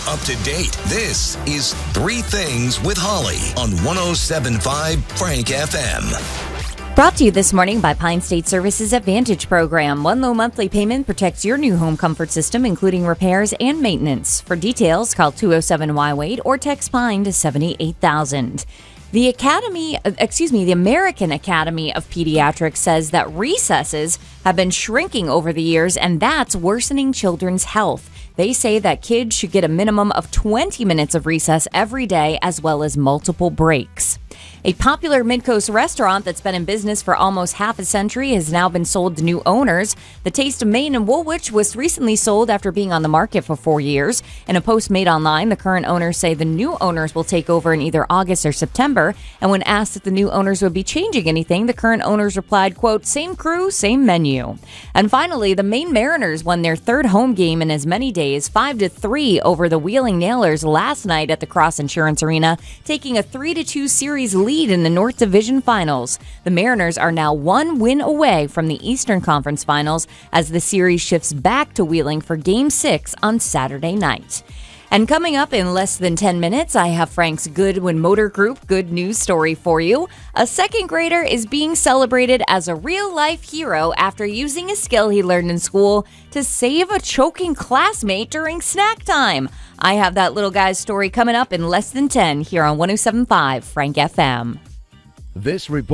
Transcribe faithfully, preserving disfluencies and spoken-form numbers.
up to date. This is Three Things with Holly on one oh seven point five Frank F M. Brought to you this morning by Pine State Services Advantage Program. One low monthly payment protects your new home comfort system, including repairs and maintenance. For details, call two oh seven Y WAIT or text PINE to seven eight thousand. The Academy, excuse me, the American Academy of Pediatrics says that recesses have been shrinking over the years, and that's worsening children's health. They say that kids should get a minimum of twenty minutes of recess every day, as well as multiple breaks. A popular Midcoast restaurant that's been in business for almost half a century has now been sold to new owners. The Taste of Maine in Woolwich was recently sold after being on the market for four years. In a post made online, the current owners say the new owners will take over in either August or September. And when asked if the new owners would be changing anything, the current owners replied, quote, "Same crew, same menu." And finally, the Maine Mariners won their third home game in as many days, five to three over the Wheeling Nailers last night at the Cross Insurance Arena, taking a three to two series lead in the North Division Finals. The Mariners are now one win away from the Eastern Conference Finals as the series shifts back to Wheeling for Game six on Saturday night. And coming up in less than ten minutes, I have Frank's Goodwin Motor Group good news story for you. A second grader is being celebrated as a real-life hero after using a skill he learned in school to save a choking classmate during snack time. I have that little guy's story coming up in less than ten here on one oh seven point five Frank F M. This report